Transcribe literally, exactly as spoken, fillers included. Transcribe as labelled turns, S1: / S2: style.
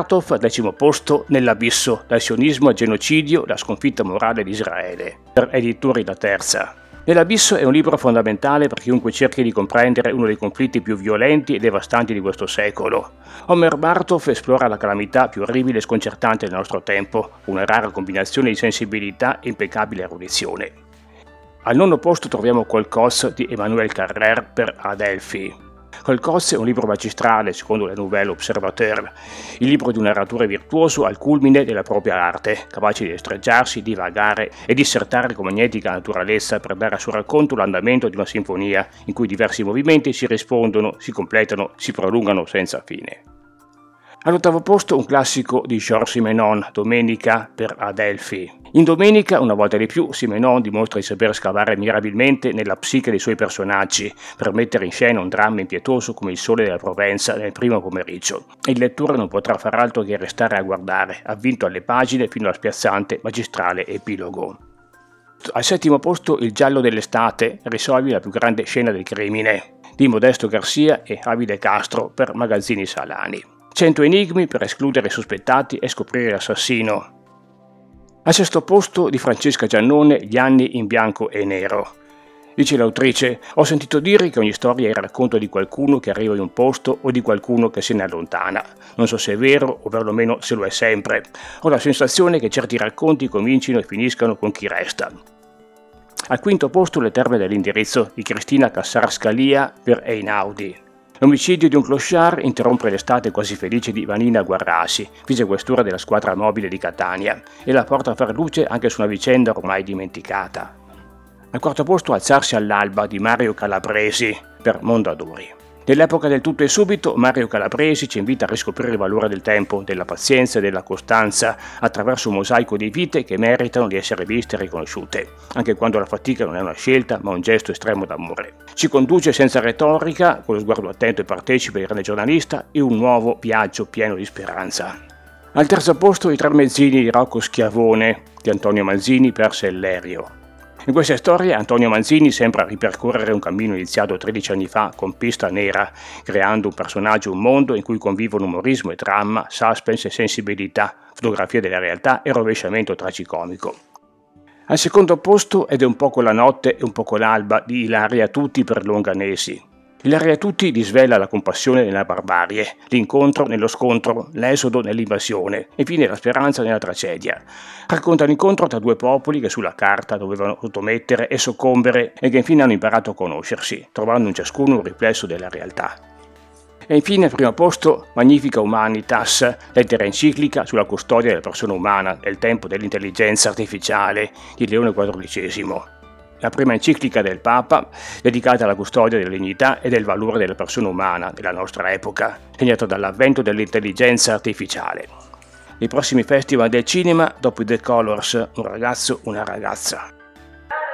S1: Bartov al decimo posto Nell'abisso, dal sionismo al genocidio, la sconfitta morale di Israele, per Editori La Terza. Nell'abisso è un libro fondamentale per chiunque cerchi di comprendere uno dei conflitti più violenti e devastanti di questo secolo. Omer Bartov esplora la calamità più orribile e sconcertante del nostro tempo, una rara combinazione di sensibilità e impeccabile erudizione. Al nono posto troviamo Kolkhoz di Emmanuel Carrère per Adelphi. Kolkhoz è un libro magistrale, secondo le Nouvelle Observateur, il libro di un narratore virtuoso al culmine della propria arte, capace di destreggiarsi, divagare e dissertare con magnetica naturalezza per dare al suo racconto l'andamento di una sinfonia in cui diversi movimenti si rispondono, si completano, si prolungano senza fine. All'ottavo posto un classico di Georges Simenon, Domenica per Adelphi. In Domenica, una volta di più, Simenon dimostra di saper scavare mirabilmente nella psiche dei suoi personaggi per mettere in scena un dramma impietoso come il sole della Provenza nel primo pomeriggio. Il lettore non potrà far altro che restare a guardare, avvinto alle pagine fino al spiazzante magistrale epilogo. Al settimo posto Il giallo dell'estate, risolvi la più grande scena del crimine, di Modesto Garcia e Davide Castro per Magazzini Salani. Cento enigmi per escludere i sospettati e scoprire l'assassino. Al sesto posto di Francesca Giannone Gli anni in bianco e nero. Dice l'autrice: ho sentito dire che ogni storia è il racconto di qualcuno che arriva in un posto o di qualcuno che se ne allontana. Non so se è vero o perlomeno se lo è sempre. Ho la sensazione che certi racconti comincino e finiscano con chi resta. Al quinto posto Le terme dell'indirizzo di Cristina Cassar Scalia per Einaudi. L'omicidio di un clochard interrompe l'estate quasi felice di Vanina Guarrasi, vicequestura della squadra mobile di Catania, e la porta a far luce anche su una vicenda ormai dimenticata. Al quarto posto Alzarsi all'alba di Mario Calabresi per Mondadori. Nell'epoca del tutto e subito, Mario Calabresi ci invita a riscoprire il valore del tempo, della pazienza e della costanza attraverso un mosaico di vite che meritano di essere viste e riconosciute, anche quando la fatica non è una scelta ma un gesto estremo d'amore. Ci conduce senza retorica, con lo sguardo attento e partecipe del grande giornalista, in un nuovo viaggio pieno di speranza. Al terzo posto I tre mezzini di Rocco Schiavone di Antonio Manzini per Sellerio. In questa storia Antonio Manzini sembra ripercorrere un cammino iniziato tredici anni fa con Pista Nera, creando un personaggio e un mondo in cui convivono umorismo e dramma, suspense e sensibilità, fotografia della realtà e rovesciamento tragicomico. Al secondo posto Ed è un poco la notte e un poco l'alba di Ilaria Tutti per Longanesi. Ilaria Tutti disvela la compassione nella barbarie, l'incontro nello scontro, l'esodo nell'invasione e infine la speranza nella tragedia. Racconta l'incontro tra due popoli che sulla carta dovevano sottomettere e soccombere e che infine hanno imparato a conoscersi, trovando in ciascuno un riflesso della realtà. E infine al primo posto Magnifica Humanitas, lettera enciclica sulla custodia della persona umana nel tempo dell'intelligenza artificiale di Leone quattordicesimo. La prima enciclica del Papa, dedicata alla custodia della dignità e del valore della persona umana della nostra epoca, segnata dall'avvento dell'intelligenza artificiale. Nei prossimi festival del cinema, dopo i The Colors, un ragazzo, una ragazza.